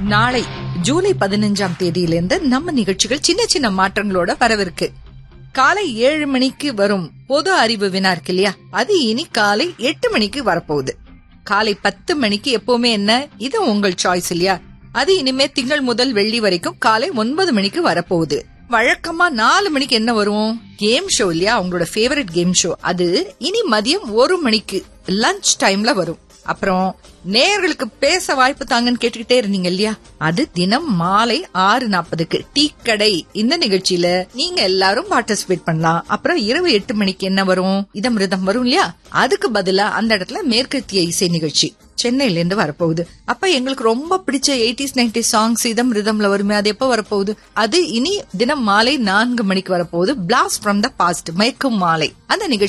நாளை ஜூலை 15ஆம் தேதியிலிருந்து நம்ம நிகழ்ச்சிகள் சின்ன சின்ன மாற்றங்களோட வரவிருக்கு. காலை 7 மணிக்கு வரும் பொது அறிவு வினா இருக்கு இல்லையா, அது இனி காலை 8 மணிக்கு வரப்போகுது. காலை 10 மணிக்கு எப்பவுமே என்ன, இது உங்கள் சாய்ஸ் இல்லையா, அது இனிமே திங்கள் முதல் வெள்ளி வரைக்கும் காலை 9 மணிக்கு வரப்போகுது. வழக்கமா 4 மணிக்கு என்ன வரும், கேம் ஷோ இல்லையா, உங்களோட ஃபேவரட் கேம் ஷோ, அது இனி மதியம் 1 மணிக்கு லஞ்ச் டைம்ல வரும். அப்புறம் நேயர்களுக்கு பேச வாய்ப்பு தாங்கன்னு கேட்டுக்கிட்டே இருந்தீங்க இல்லையா, அது தினம் மாலை 6:40க்கு டீ கடை இந்த நிகழ்ச்சியில நீங்க எல்லாரும் பார்ட்டிசிபேட் பண்ணலாம். அப்புறம் இரவு 8 மணிக்கு என்ன வரும், இதமிருதம் வரும் இல்லையா, அதுக்கு பதிலா அந்த இடத்துல மேற்கத்திய இசை நிகழ்ச்சி சென்னையில இருந்து வரப்போகுது. அப்ப எங்களுக்கு ரொம்ப பிடிச்ச 80s 90s சாங்ஸ் இதமிருதம்ல வருமே, அது எப்ப வரப்போகுது, அது இனி தினம் மாலை 4 மணிக்கு வரப்போகுது. பிளாஸ்ட் ஃப்ரம் த பாஸ்ட் மயக்கும் மாலை அந்த நிகழ்ச்சி